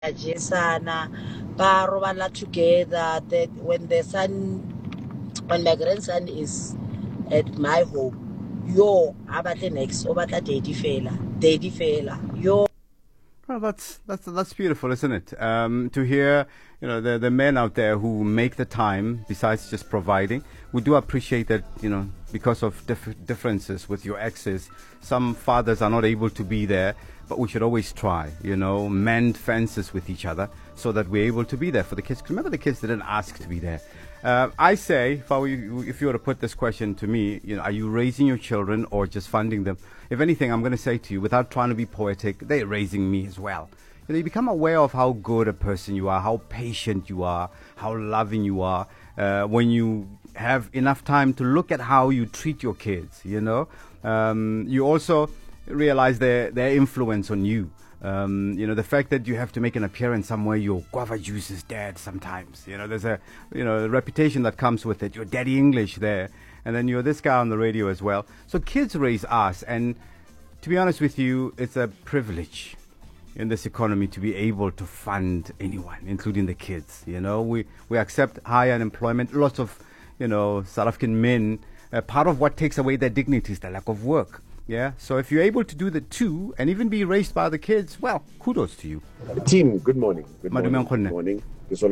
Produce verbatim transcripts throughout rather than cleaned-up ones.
Jesana, ba robala together. That when the son, when my grandson is at my home, yo, abatle next, obatla daddy fela, daddy fela, yo. Well, that's that's that's beautiful, isn't it? Um, to hear, you know, the the men out there who make the time besides just providing. We do appreciate that, you know, because of dif- differences with your exes, some fathers are not able to be there. But we should always try, you know, mend fences with each other so that we're able to be there for the kids. Remember, the kids didn't ask to be there. Uh, I say, if, I were, if you were to put this question to me, you know, are you raising your children or just funding them? If anything, I'm going to say to you, without trying to be poetic, they're raising me as well. You know, you become aware of how good a person you are, how patient you are, how loving you are, uh, when you have enough time to look at how you treat your kids, you know. Um, you also realize their their influence on you. Um, you know, the fact that you have to make an appearance somewhere, your guava juice is dead sometimes. You know, there's a you know a reputation that comes with it. You're Daddy English there, and then you're this guy on the radio as well. So kids raise us, and to be honest with you, it's a privilege in this economy to be able to fund anyone, including the kids. You know, we we accept high unemployment. Lots of you know South African men. Uh, part of what takes away their dignity is the lack of work. Yeah, so if you're able to do the two and even be raised by the kids, well, kudos to you. Team, good morning. Good morning. Good morning.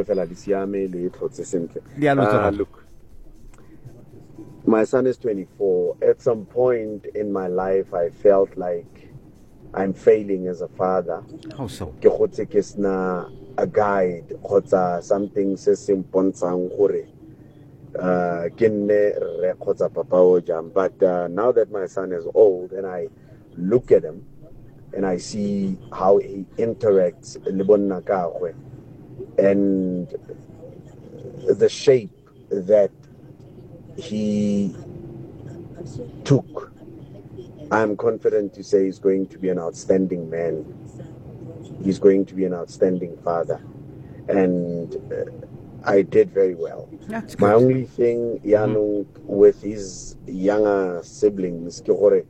Uh, look, my son is twenty-four. At some point in my life, I felt like I'm failing as a father. How so? A guide, something says Uh, but uh, now that my son is old and I look at him and I see how he interacts and the shape that he took, I'm confident to say he's going to be an outstanding man. He's going to be an outstanding father. And uh, I did very well. That's My good. only thing, Yanu, mm-hmm. with his younger siblings, ke gore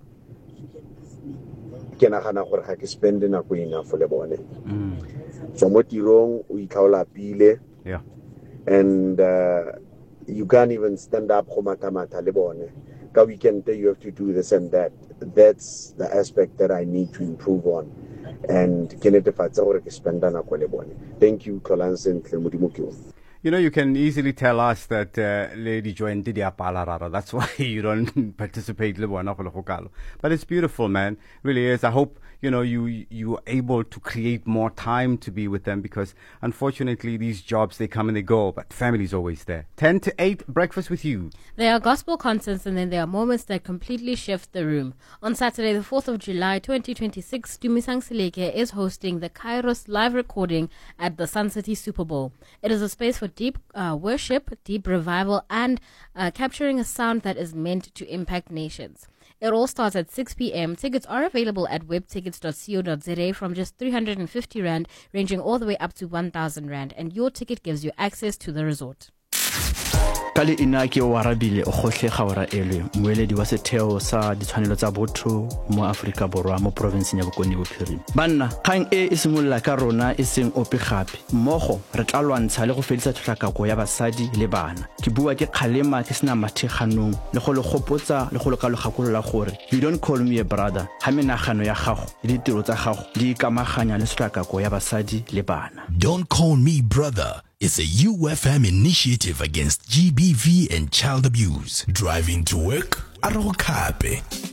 ke nagana gore ga ke spend nako enough for le bone. So mo tirong o itlhaola pile. Yeah. And uh, you can't even stand up go matamata le bone. Ka weekend you have to do this and that. That's the aspect that I need to improve on. And ke netefatsa gore ke spend nako le bone. Thank you, Kolansen Tlemodimo. You know, you can easily tell us that uh, Lady Joanne did ya palarara. That's why you don't participate. But it's beautiful, man. Really is. I hope, you know, you you are able to create more time to be with them, because unfortunately these jobs, they come and they go, but family's always there. ten to eight, breakfast with you. There are gospel concerts, and then there are moments that completely shift the room. On Saturday, the fourth of July, twenty twenty-six, Dumisang Sileke is hosting the Kairos live recording at the Sun City Super Bowl. It is a space for deep uh, worship, deep revival, and uh, capturing a sound that is meant to impact nations. It all starts at six p.m. Tickets are available at webtickets dot co dot za from just three hundred fifty rand, ranging all the way up to one thousand rand, and your ticket gives you access to the resort. Kali inaki warabile okhohle khawara elwe mweledi wa setheo sa ditshwanelo tsa botho mo Afrika Borwa mo province ya Bokone Bophirima. Banna kgang e isimolla ka rona e seng ope gape mmogo re tla lwantsha le go fedisa tlhakako ya basadi le bana. Ke bua ke kgalema ke sena matheganong le go le gopotsa le go le ka logakolola gore you don't call me a brother ha menagano ya gago le ditiro tsa gago di ikamaganya le tlhakako ya basadi le bana. Don't call me brother. It's a U F M initiative against G B V and child abuse. Driving to work? Arrokape.